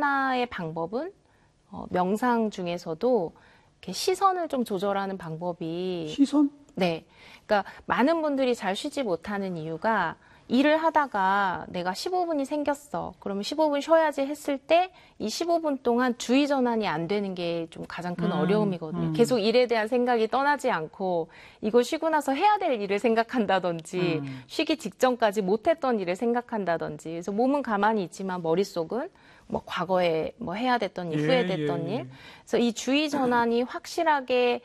하나의 방법은 명상 중에서도 이렇게 시선을 좀 조절하는 방법이 시선? 네. 그러니까 많은 분들이 잘 쉬지 못하는 이유가 일을 하다가 내가 15분이 생겼어. 그러면 15분 쉬어야지 했을 때 이 15분 동안 주의 전환이 안 되는 게 좀 가장 큰 어려움이거든요. 계속 일에 대한 생각이 떠나지 않고 이거 쉬고 나서 해야 될 일을 생각한다든지 쉬기 직전까지 못했던 일을 생각한다든지 그래서 몸은 가만히 있지만 머릿속은 뭐 과거에 뭐 해야 됐던 일, 후회됐던 일. 그래서 이 주의 전환이 확실하게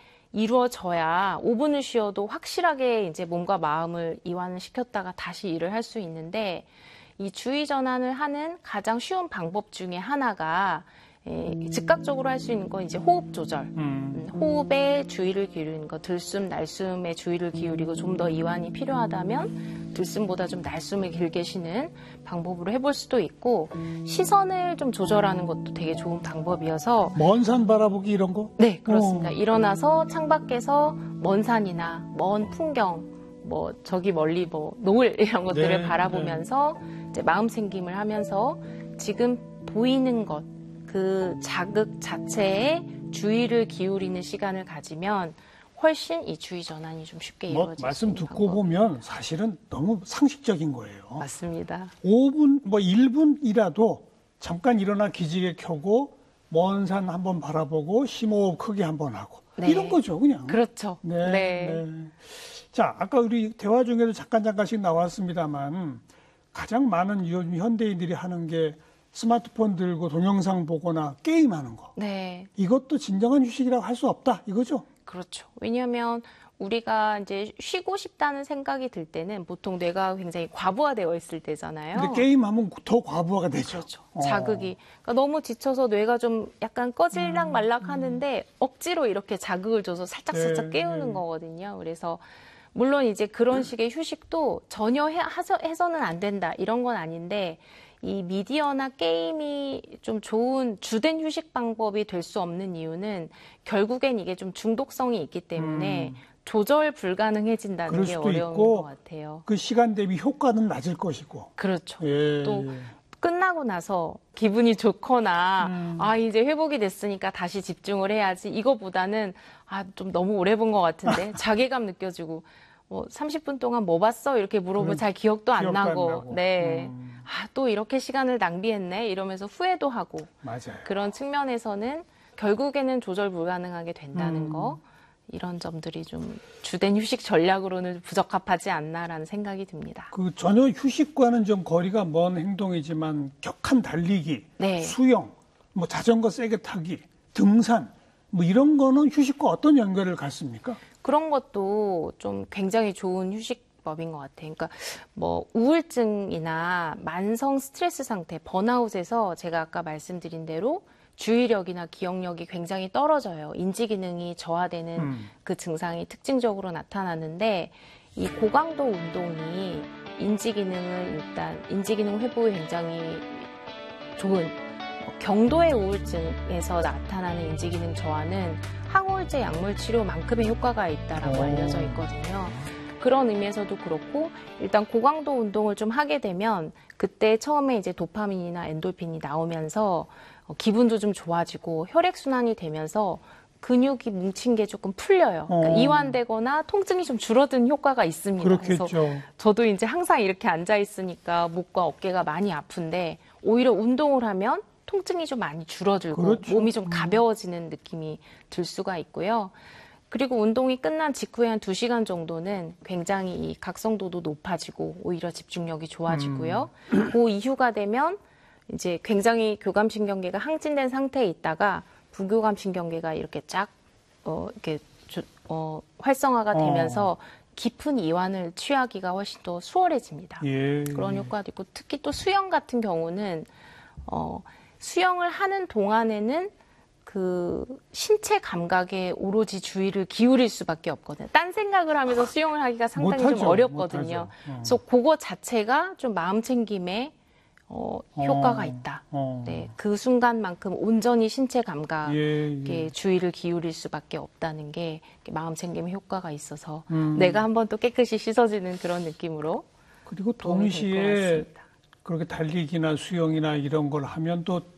이루어져야 5분을 쉬어도 확실하게 이제 몸과 마음을 이완을 시켰다가 다시 일을 할 수 있는데 이 주의 전환을 하는 가장 쉬운 방법 중에 하나가 즉각적으로 할 수 있는 건 이제 호흡 조절. 호흡에 주의를 기울이는 거, 들숨, 날숨에 주의를 기울이고 좀 더 이완이 필요하다면 들숨보다 좀 날숨을 길게 쉬는 방법으로 해볼 수도 있고 시선을 좀 조절하는 것도 되게 좋은 방법이어서 먼 산 바라보기 이런 거? 네, 그렇습니다. 일어나서 창밖에서 먼 산이나 먼 풍경, 뭐 저기 멀리 뭐 노을 이런 것들을 바라보면서 이제 마음 챙김을 하면서 지금 보이는 것, 그 자극 자체에 주의를 기울이는 시간을 가지면 훨씬 이 주의 전환이 좀 쉽게 이루어질 수 말씀 있는 듣고 방법. 보면 사실은 너무 상식적인 거예요. 맞습니다. 5분, 뭐 1분이라도 잠깐 일어나 기지개 켜고 먼 산 한번 바라보고 심호흡 크게 한번 하고 이런 거죠, 그냥. 그렇죠. 네. 자, 아까 우리 대화 중에도 잠깐씩 나왔습니다만 가장 많은 요즘 현대인들이 하는 게 스마트폰 들고 동영상 보거나 게임하는 거. 네. 이것도 진정한 휴식이라고 할 수 없다, 이거죠? 그렇죠. 왜냐하면 우리가 이제 쉬고 싶다는 생각이 들 때는 보통 뇌가 굉장히 과부하되어 있을 때잖아요. 근데 게임하면 더 과부하가 되죠. 그렇죠. 자극이. 그러니까 너무 지쳐서 뇌가 좀 약간 꺼질락 말락 하는데 억지로 이렇게 자극을 줘서 살짝 깨우는 거거든요. 그래서 물론 이제 그런 식의 휴식도 전혀 해서는 안 된다. 이런 건 아닌데 이 미디어나 게임이 좀 좋은 주된 휴식 방법이 될 수 없는 이유는 결국엔 이게 좀 중독성이 있기 때문에 조절 불가능해진다는 게 어려운 것 같아요. 그 시간 대비 효과는 낮을 것이고. 그렇죠. 또 끝나고 나서 기분이 좋거나 이제 회복이 됐으니까 다시 집중을 해야지 이거보다는 좀 너무 오래 본 것 같은데 자괴감 느껴지고 뭐 30분 동안 뭐 봤어? 이렇게 물어보면 잘 기억도 안 나고. 네. 또 이렇게 시간을 낭비했네 이러면서 후회도 하고. 맞아요. 그런 측면에서는 결국에는 조절 불가능하게 된다는 거. 이런 점들이 좀 주된 휴식 전략으로는 부적합하지 않나라는 생각이 듭니다. 그 전혀 휴식과는 좀 거리가 먼 행동이지만 격한 달리기, 수영, 뭐 자전거 세게 타기, 등산 뭐 이런 거는 휴식과 어떤 연결을 갖습니까? 그런 것도 좀 굉장히 좋은 휴식법인 것 같아요. 그러니까 뭐 우울증이나 만성 스트레스 상태, 번아웃에서 제가 아까 말씀드린 대로 주의력이나 기억력이 굉장히 떨어져요. 인지 기능이 저하되는 그 증상이 특징적으로 나타나는데 이 고강도 운동이 인지 기능 회복에 굉장히 좋은 경도의 우울증에서 나타나는 인지 기능 저하는 항우울제 약물 치료만큼의 효과가 있다라고 알려져 있거든요. 그런 의미에서도 그렇고 일단 고강도 운동을 좀 하게 되면 그때 처음에 이제 도파민이나 엔돌핀이 나오면서 기분도 좀 좋아지고 혈액순환이 되면서 근육이 뭉친 게 조금 풀려요. 그러니까 이완되거나 통증이 좀 줄어든 효과가 있습니다. 그렇겠죠. 그래서 저도 이제 항상 이렇게 앉아 있으니까 목과 어깨가 많이 아픈데 오히려 운동을 하면 통증이 좀 많이 줄어들고 몸이 좀 가벼워지는 느낌이 들 수가 있고요. 그리고 운동이 끝난 직후에 한 2시간 정도는 굉장히 이 각성도도 높아지고 오히려 집중력이 좋아지고요. 그 이후가 되면 이제 굉장히 교감신경계가 항진된 상태에 있다가 부교감신경계가 이렇게 활성화가 되면서 깊은 이완을 취하기가 훨씬 더 수월해집니다. 그런 효과도 있고 특히 또 수영 같은 경우는 수영을 하는 동안에는 그 신체 감각에 오로지 주의를 기울일 수밖에 없거든요. 딴 생각을 하면서 수영을 하기가 상당히 못하죠. 좀 어렵거든요. 그래서 그거 자체가 좀 마음 챙김에 효과가 있다. 네, 그 순간만큼 온전히 신체 감각에 주의를 기울일 수밖에 없다는 게 마음 챙김에 효과가 있어서 내가 한번 또 깨끗이 씻어지는 그런 느낌으로. 그리고 동시에 그렇게 달리기나 수영이나 이런 걸 하면 또